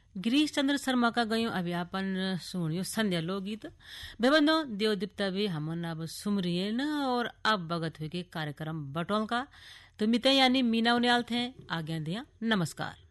गिरीश चंद्र शर्मा का गयो अभियापन सुनियो संध्या लोकगीत बेबंदो देवदीप्ता भी हमन अब सुमरिए न और अब बगत हुए के कार्यक्रम बटोल का तो मिते यानी मीना उनियाल थे आज्ञा दिया नमस्कार।